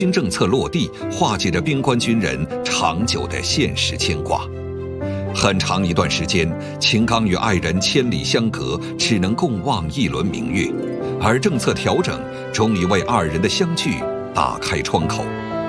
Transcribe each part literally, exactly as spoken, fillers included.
新政策落地，化解着兵官军人长久的现实牵挂。很长一段时间，秦刚与爱人千里相隔，只能共望一轮明月。而政策调整，终于为二人的相聚打开窗口。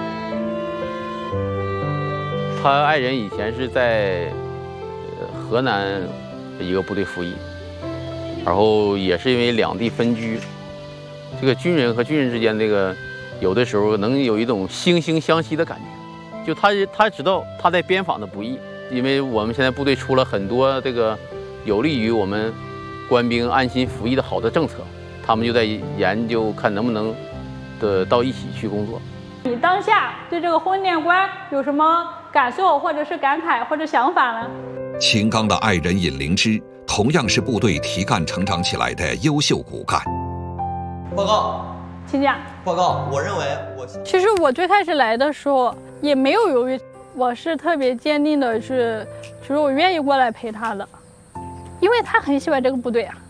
他爱人以前是在河南一个部队服役，然后也是因为两地分居，这个军人和军人之间这个有的时候能有一种惺惺相惜的感觉。就他他知道他在边防的不易，因为我们现在部队出了很多这个有利于我们官兵安心服役的好的政策，他们就在研究看能不能的到一起去工作。 你当下对这个婚恋观有什么感受，或者是感慨，或者想法呢？ 秦刚的爱人尹灵芝同样是部队提干成长起来的优秀骨干。 报告， 请讲。 报告，我认为我其实我最开始来的时候也没有犹豫，我是特别坚定的是，就是我愿意过来陪他的，因为他很喜欢这个部队啊。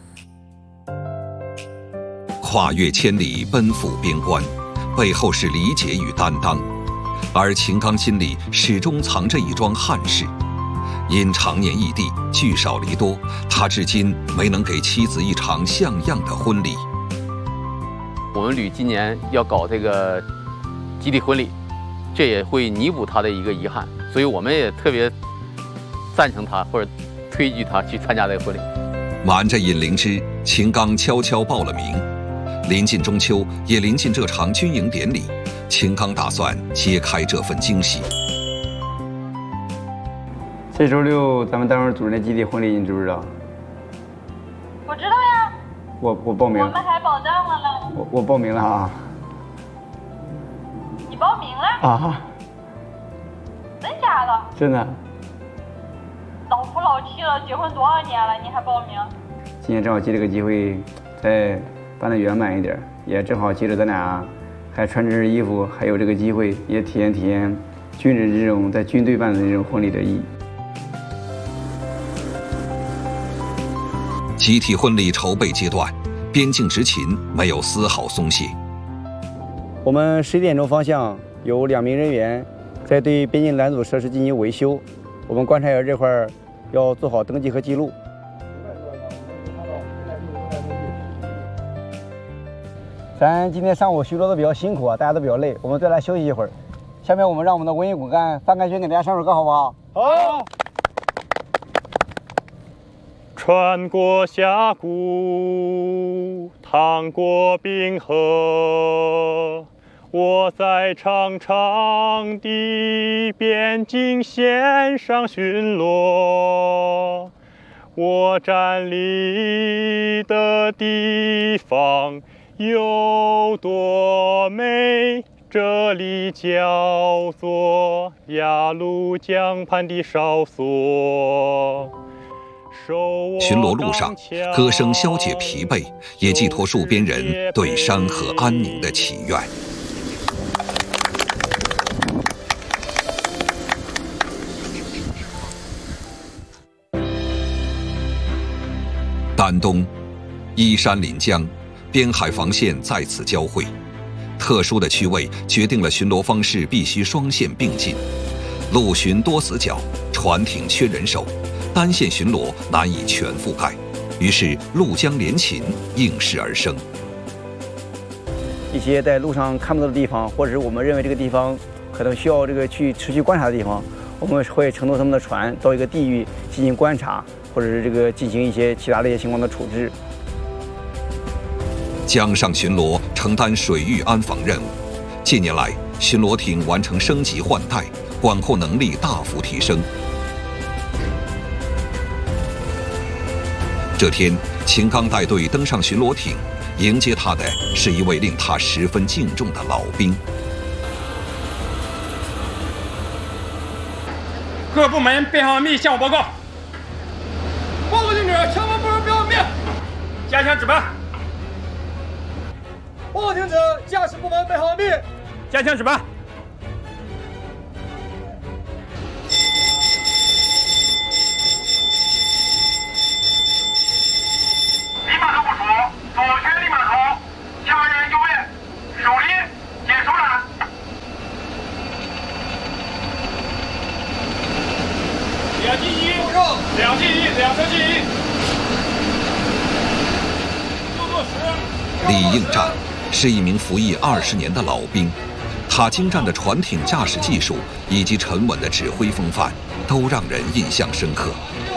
跨越千里奔赴边关，背后是理解与担当，而秦刚心里始终藏着一桩憾事。因常年异地，聚少离多，他至今没能给妻子一场像样的婚礼。 我们旅今年要搞这个集体婚礼，这也会弥补他的一个遗憾，所以我们也特别赞成他或者推举他去参加这个婚礼。 瞒着尹灵芝，秦刚悄悄报了名。临近中秋，也临近这场军营典礼，秦刚打算揭开这份惊喜。 这周六咱们单位组织的集体婚礼，你知不知道？ 我知道呀。 我我报名。 我们还保障了呢。 我我报名了啊。 你报名了？ 啊。 真假的？ 真的。 老夫老妻了，结婚多少年了，你还报名？ 今天正好借这个机会，再办得圆满一点，也正好借着咱俩还穿这身衣服，还有这个机会，也体验体验军人这种在军队办的这种婚礼的意义。 集体婚礼筹备阶段，边境执勤没有丝毫松懈。 我们十一点钟方向有两名人员在对边境拦阻设施进行维修，我们观察员这块儿要做好登记和记录。咱今天上午巡逻的比较辛苦啊，大家都比较累，我们再来休息一会儿。下面我们让我们的文艺骨干范甘轩给大家唱首歌，好不好？ 好。穿过峡谷，趟过冰河，我在长长的边境线上巡逻。我站立的地方有多美？这里叫做鸭绿江畔的哨所。 巡逻路上，歌声消解疲惫，也寄托戍边人对山河安宁的祈愿。丹东，依山临江，边海防线在此交汇。特殊的区位决定了巡逻方式必须双线并进，陆巡多死角，船艇缺人手，单线巡逻难以全覆盖，于是陆江联勤应势而生。 一些在路上看不到的地方，或者是我们认为这个地方可能需要这个去持续观察的地方，我们会乘坐他们的船到一个地域进行观察，或者是这个进行一些其他的一些情况的处置。 江上巡逻承担水域安防任务，近年来巡逻艇完成升级换代，管控能力大幅提升。这天，秦刚带队登上巡逻艇，迎接他的是一位令他十分敬重的老兵。 各部门编号密向我报告。报告军长，前方部门编号密，加强值班。报告停止，驾驶部门编号密，加强值班。 立码头部署，左旋立码头，家人就位，手离，解手缆。 李应战是一名服役二十年的老兵，他精湛的船艇驾驶技术以及沉稳的指挥风范，都让人印象深刻。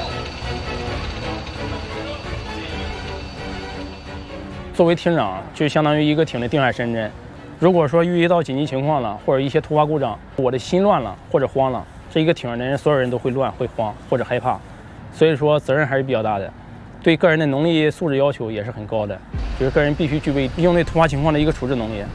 作为艇长，就相当于一个艇的定海神针。如果说遇到紧急情况了，或者一些突发故障，我的心乱了或者慌了，这一个艇上的人所有人都会乱、会慌或者害怕，所以说责任还是比较大的。对个人的能力素质要求也是很高的，就是个人必须具备应对突发情况的一个处置能力。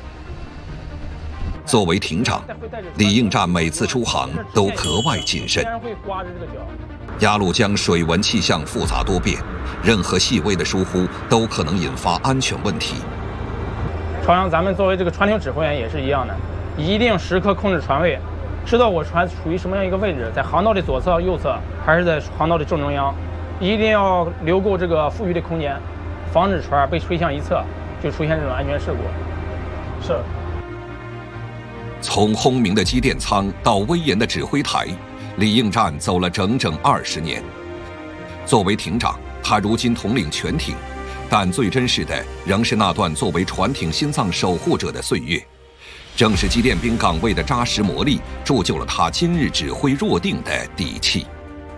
作为艇长，李应战每次出航都格外谨慎。鸭绿江水文气象复杂多变，任何细微的疏忽都可能引发安全问题。 朝阳，咱们作为这个船艇指挥员也是一样的，一定时刻控制船位，知道我船处于什么样一个位置，在航道的左侧、右侧，还是在航道的正中央。一定要留够这个富裕的空间，防止船被吹向一侧，就出现这种安全事故。是。 从轰鸣的机电舱到威严的指挥台，李应战走了整整二十年。作为艇长，他如今统领全艇，但最真实的仍是那段作为船艇心脏守护者的岁月。正是机电兵岗位的扎实磨砺，铸就了他今日指挥若定的底气。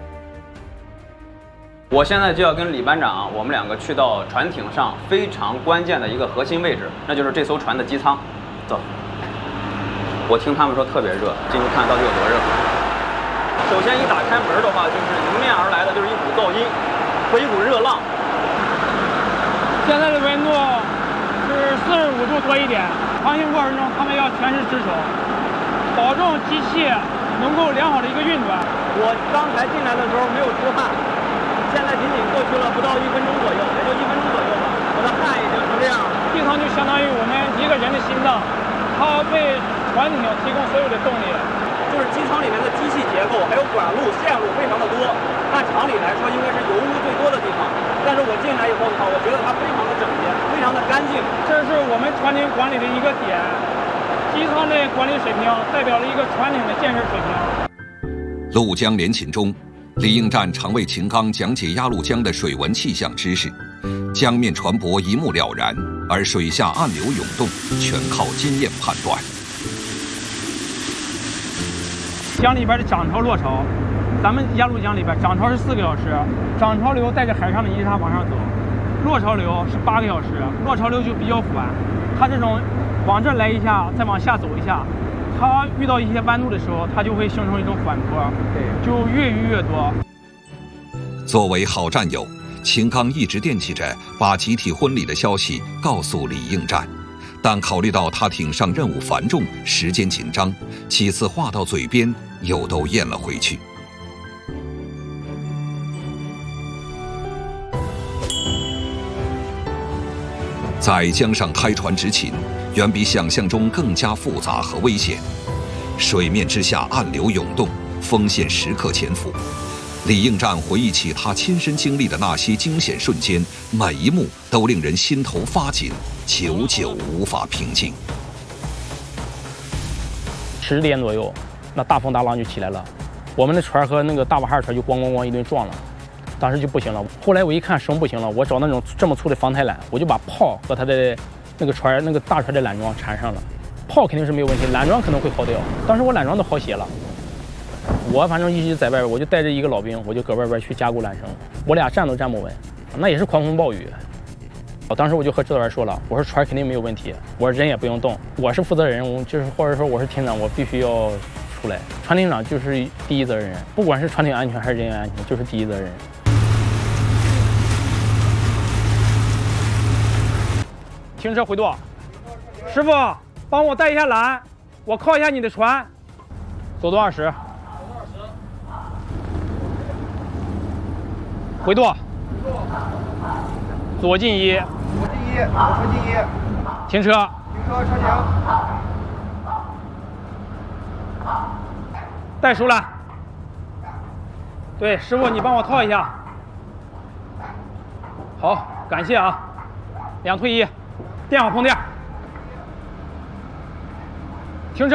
我现在就要跟李班长，我们两个去到船艇上非常关键的一个核心位置，那就是这艘船的机舱。走，我听他们说特别热，进去看到底有多热。首先一打开门的话，就是迎面而来的就是一股噪音和一股热浪。 现在的温度是四十五度多一点，航行过程中他们要全时值守，保证机器能够良好的一个运转。 我刚才进来的时候没有出汗。现在仅仅过去了不到一分钟左右，也就一分钟左右吧，我的汗已经成这样了。 机舱就相当于我们一个人的心脏，它为船艇提供所有的动力。 就是机舱里面的机器结构还有管路、线路非常的多，按常理来说应该是油污最多的地方。但是我进来以后的话，我觉得它非常的整洁，非常的干净。 这是我们船艇管理的一个点，机舱的管理水平代表了一个船艇的建设水平。 陆江联勤中，李应战常为秦刚讲解鸭绿江的水文气象知识，江面船舶一目了然，而水下暗流涌动，全靠经验判断。 江里边的涨潮、落潮，咱们鸭绿江里边涨潮是四个小时，涨潮流带着海上的泥沙往上走，落潮流是八个小时，落潮流就比较缓，它这种往这来一下，再往下走一下。它遇到一些弯路的时候，它就会形成一种缓坡，就越淤越多。 作为好战友，秦刚一直惦记着把集体婚礼的消息告诉李应战，但考虑到他艇上任务繁重，时间紧张，几次话到嘴边又都咽了回去。在江上开船执勤，远比想象中更加复杂和危险。水面之下暗流涌动，风险时刻潜伏。李应战回忆起他亲身经历的那些惊险瞬间，每一幕都令人心头发紧，久久无法平静。 十点左右，那大风大浪就起来了，我们的船和那个大瓦哈船就咣咣咣一顿撞了。当时就不行了，后来我一看绳不行了，我找那种这么粗的防台缆，我就把炮和它的那个船那个大船的缆桩缠上了。炮肯定是没有问题，缆桩可能会耗掉。当时我缆桩都耗血了，我反正一直在外边，我就带着一个老兵，我就搁外边去加固缆绳。我俩站都站不稳，那也是狂风暴雨。当时我就和指导员说了，我说船肯定没有问题，我说人也不用动，我是负责人，我就是或者说我是艇长，我必须要出来。船艇长就是第一责任人，不管是船艇安全还是人员安全，就是第一责任。停车回舵，师傅，帮我带一下缆，我靠一下你的船，走多二十，回舵，左进一， 左进一，左车进一， 停车， 停车，车停， 带熟缆，对，师傅你帮我套一下，好，感谢啊，两退一。垫好碰垫，